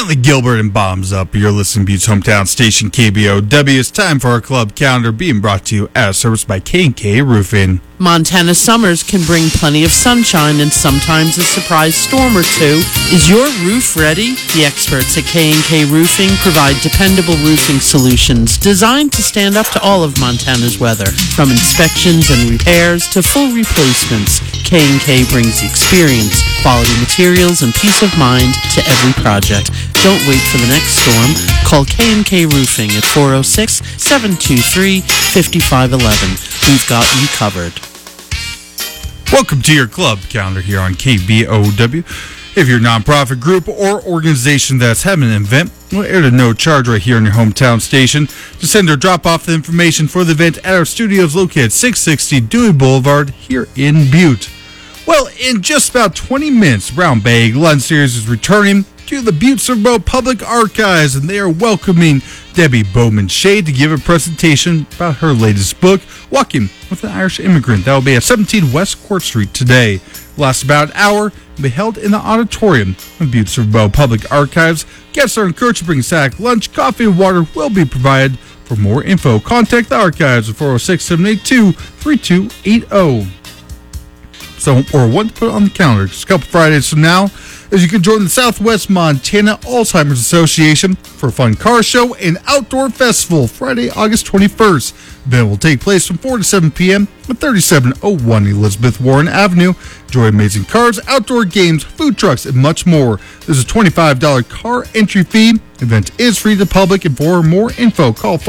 Finally, Gilbert and Bombs Up. You're listening to Butte's hometown station, KBOW. It's time for our club calendar, being brought to you as service by K&K Roofing. Montana summers can bring plenty of sunshine and sometimes a surprise storm or two. Is your roof ready? The experts at K&K Roofing provide dependable roofing solutions designed to stand up to all of Montana's weather. From inspections and repairs to full replacements, K&K brings experience, quality materials, and peace of mind to every project. Don't wait for the next storm. Call K&K Roofing at 406-723-5511. We've got you covered. Welcome to your club calendar here on KBOW. If you're a nonprofit group or organization that's having an event, we'll air at no charge right here in your hometown station. Just send or drop off the information for the event at our studios located at 660 Dewey Boulevard here in Butte. Well, in just about 20 minutes, Brown Bag Lunch Series is returning to the Butte Silverbow Public Archives, and they are welcoming Debbie Bowman Shade to give a presentation about her latest book, Walking with an Irish Immigrant. That will be at 17 West Court Street today. It will last about an hour and be held in the auditorium of Butte Silverbow Public Archives. Guests are encouraged to bring snack, lunch, coffee, and water will be provided. For more info, contact the archives at 406-782-3280. So, or what to put on the calendar. Just a couple Fridays from now, as you can join the Southwest Montana Alzheimer's Association for a fun car show and outdoor festival Friday, August 21st. The event will take place from 4 to 7 p.m. at 3701 Elizabeth Warren Avenue. Enjoy amazing cars, outdoor games, food trucks, and much more. There's a $25 car entry fee. The event is free to the public, and for more info, call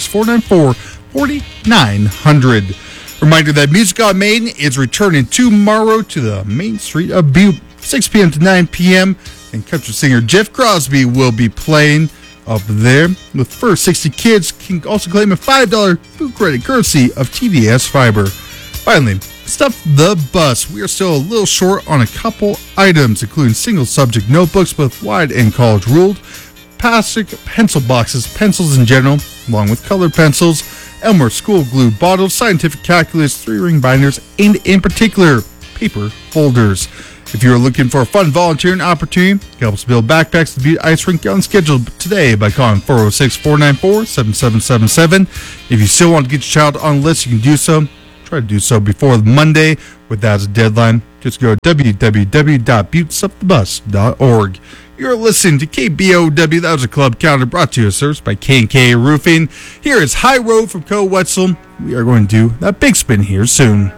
406-494-4900. Reminder that Music on Main is returning tomorrow to the Main Street of Butte, 6 p.m. to 9 p.m. And country singer Jeff Crosby will be playing up there. The first 60 kids can also claim a $5 food credit courtesy of TDS Fiber. Finally, Stuff the Bus. We are still a little short on a couple items, including single subject notebooks, both wide and college ruled, plastic pencil boxes, pencils in general, along with colored pencils, Elmer school glue bottles, scientific calculus, 3-ring binders, and in particular, paper folders. If you're looking for a fun volunteering opportunity, help us build backpacks to Butte Ice Rink on schedule today by calling 406-494-7777. If you still want to get your child on the list, you can do so. Try to do so before Monday. With that as a deadline, just go to www.buttesupthebus.org. You're listening to KBOW. That was a club calendar brought to you as service by K&K Roofing. Here is High Road from Co. Wetzel. We are going to do that big spin here soon.